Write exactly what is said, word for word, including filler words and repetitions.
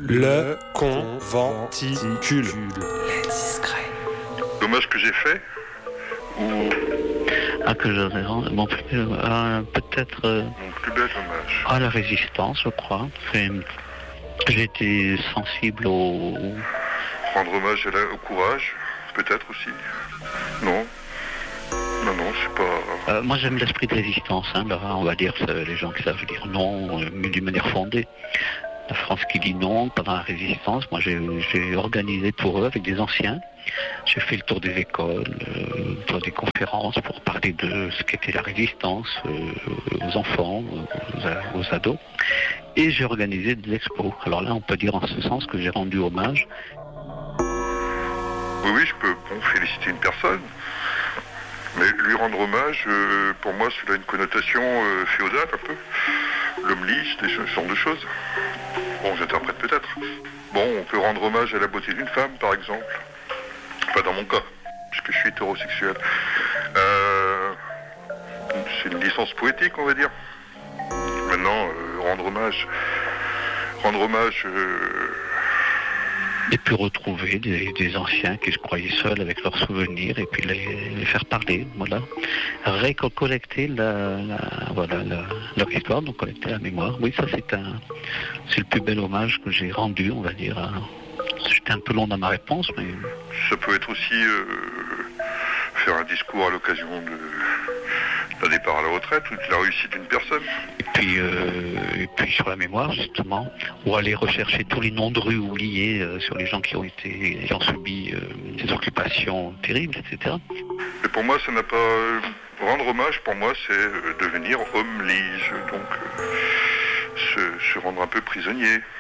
Le conventicule. Les discrets. L'hommage que j'ai fait ou Ah, que j'aurais rendu mon plus, euh, peut-être euh, mon plus bel hommage? à la résistance, je crois. C'est, j'ai été sensible au... Rendre hommage à la- au courage, peut-être aussi. Non. Non, non, c'est pas... Euh, moi, j'aime l'esprit de résistance. Hein, là, on va dire, c'est les gens qui savent dire non, euh, mais d'une manière fondée. La France qui dit non pendant la résistance, moi j'ai, j'ai organisé pour eux avec des anciens. J'ai fait le tour des écoles, euh, dans des conférences pour parler de ce qu'était la résistance euh, aux enfants, aux, aux ados. Et j'ai organisé des expos. Alors là, on peut dire en ce sens que j'ai rendu hommage. Oui, oui, je peux bon, féliciter une personne. Mais lui rendre hommage, euh, pour moi, cela a une connotation euh, féodale, un peu. L'homme lisse, des ce genre de choses. Bon, j'interprète peut-être. Bon, on peut rendre hommage à la beauté d'une femme, par exemple. Pas dans mon cas, puisque je suis hétérosexuel. Euh, c'est une licence poétique, on va dire. Maintenant, euh, rendre hommage... Rendre hommage... euh, Et puis retrouver des, des anciens qui se croyaient seuls avec leurs souvenirs et puis les, les faire parler, voilà. Récollecter la, la, voilà, la, leur histoire, donc collecter la mémoire. Oui, ça c'est un, c'est le plus bel hommage que j'ai rendu, on va dire. à- J'étais un peu long dans ma réponse, mais Ça peut être aussi euh, faire un discours à l'occasion de, d'un départ à la retraite ou de la réussite d'une personne. et puis euh, et puis sur la mémoire justement, ou aller rechercher tous les noms de rues oubliés euh, sur les gens qui ont été, qui ont subi euh, des occupations terribles, et cetera. Mais pour moi, ça n'a pas... euh, rendre hommage, pour moi, c'est euh, devenir homme lige, donc euh, se, se rendre un peu prisonnier.